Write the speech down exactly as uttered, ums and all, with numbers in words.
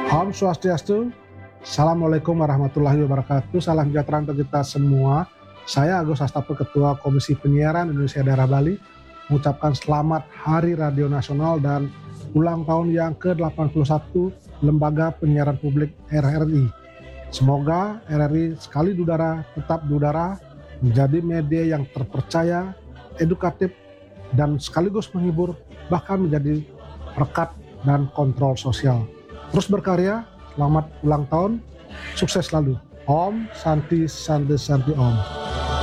Om Swastiastu, Assalamualaikum warahmatullahi wabarakatuh, salam sejahtera untuk kita semua. Saya Agus Hastape, Ketua Komisi Penyiaran Indonesia Daerah Bali, mengucapkan selamat Hari Radio Nasional dan ulang tahun yang ke delapan puluh satu Lembaga Penyiaran Publik R R I. Semoga R R I sekali di udara tetap di udara, menjadi media yang terpercaya, edukatif, dan sekaligus menghibur, bahkan menjadi perekat dan kontrol sosial. Terus berkarya, selamat ulang tahun, sukses selalu. Om Santi Santi Santi Om.